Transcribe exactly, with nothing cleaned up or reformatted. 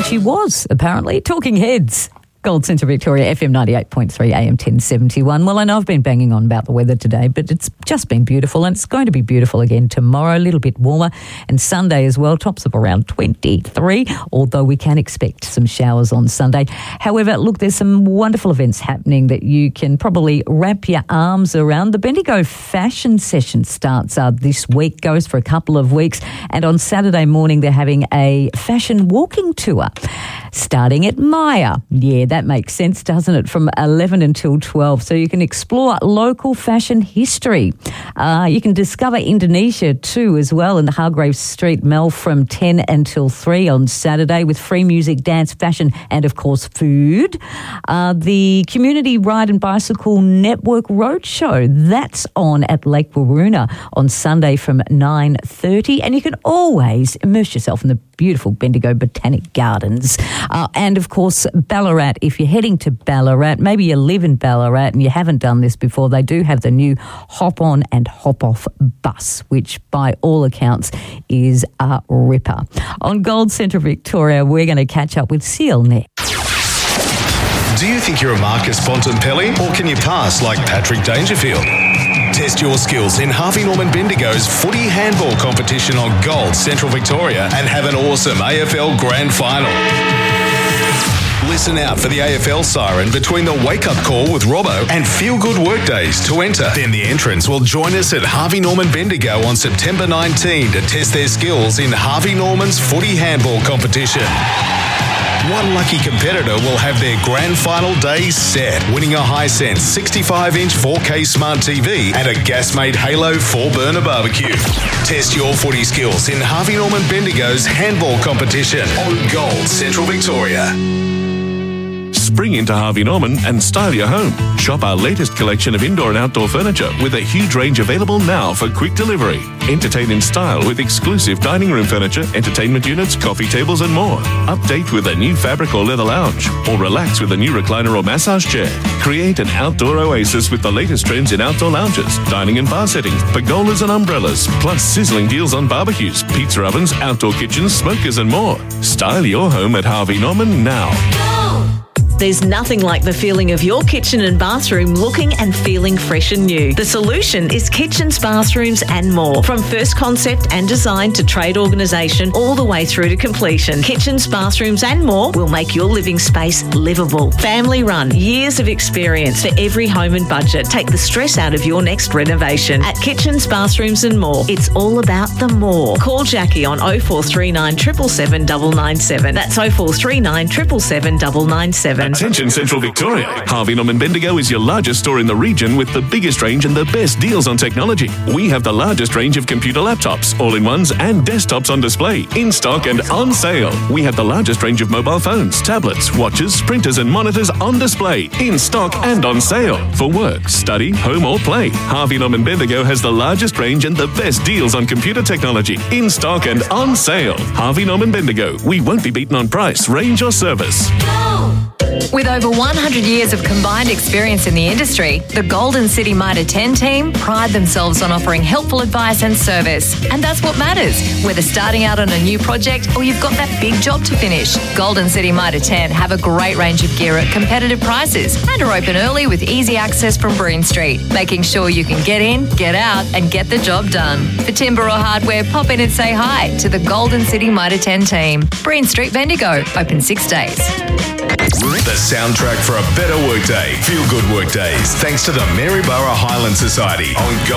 she was, apparently. Talking Heads. Gold Centre Victoria, F M ninety-eight point three, A M ten seventy-one. Well, I know I've been banging on about the weather today, but it's just been beautiful, and it's going to be beautiful again tomorrow, a little bit warmer, and Sunday as well, tops of around twenty-three, although we can expect some showers on Sunday. However, look, there's some wonderful events happening that you can probably wrap your arms around. The Bendigo Fashion Session starts uh, this week, goes for a couple of weeks, and on Saturday morning they're having a fashion walking tour starting at Maya. Yeah, that makes sense, doesn't it? From eleven until twelve. So you can explore local fashion history. Uh, you can discover Indonesia too as well in the Hargraves Street Mall from ten until three on Saturday with free music, dance, fashion and, of course, food. Uh, the Community Ride and Bicycle Network Roadshow, that's on at Lake Waroona on Sunday from nine thirty. And you can always immerse yourself in the beautiful Bendigo Botanic Gardens. Uh, and, of course, Ballarat. If you're heading to Ballarat, maybe you live in Ballarat and you haven't done this before, they do have the new hop-on and hop-off bus, which by all accounts is a ripper. On Gold Centre Victoria, we're going to catch up with Seal next. Do you think you're a Marcus Bontempelli, or can you pass like Patrick Dangerfield? Test your skills in Harvey Norman Bendigo's footy handball competition on Gold Central Victoria and have an awesome A F L Grand Final. Listen out for the A F L siren between the Wake Up Call with Robbo and Feel Good Workdays to enter. Then the entrants will join us at Harvey Norman Bendigo on September nineteenth to test their skills in Harvey Norman's footy handball competition. One lucky competitor will have their grand final day set, winning a Hisense sixty-five inch four K smart T V and a Gasmate Halo four burner barbecue. Test your footy skills in Harvey Norman Bendigo's handball competition on Gold Central Victoria. Spring into Harvey Norman and style your home. Shop our latest collection of indoor and outdoor furniture with a huge range available now for quick delivery. Entertain in style with exclusive dining room furniture, entertainment units, coffee tables and more. Update with a new fabric or leather lounge, or relax with a new recliner or massage chair. Create an outdoor oasis with the latest trends in outdoor lounges, dining and bar settings, pergolas and umbrellas, plus sizzling deals on barbecues, pizza ovens, outdoor kitchens, smokers and more. Style your home at Harvey Norman now. There's nothing like the feeling of your kitchen and bathroom looking and feeling fresh and new. The solution is Kitchens, Bathrooms and More. From first concept and design to trade organisation all the way through to completion, Kitchens, Bathrooms and More will make your living space livable. Family run, years of experience for every home and budget. Take the stress out of your next renovation. At Kitchens, Bathrooms and More, it's all about the more. Call Jackie on oh four three nine, seven seven seven, nine nine seven. That's oh four three nine, seven seven seven, nine nine seven. Attention Central Victoria. Harvey Norman Bendigo is your largest store in the region with the biggest range and the best deals on technology. We have the largest range of computer laptops, all-in-ones and desktops on display, in stock and on sale. We have the largest range of mobile phones, tablets, watches, printers and monitors on display, in stock and on sale. For work, study, home or play, Harvey Norman Bendigo has the largest range and the best deals on computer technology, in stock and on sale. Harvey Norman Bendigo. We won't be beaten on price, range or service. With over one hundred years of combined experience in the industry, the Golden City Mitre ten team pride themselves on offering helpful advice and service. And that's what matters, whether starting out on a new project or you've got that big job to finish. Golden City Mitre ten have a great range of gear at competitive prices and are open early with easy access from Breen Street, making sure you can get in, get out and get the job done. For timber or hardware, pop in and say hi to the Golden City Mitre ten team. Breen Street, Bendigo, open six days. The soundtrack for a better workday. Feel Good Workdays. Thanks to the Maryborough Highland Society on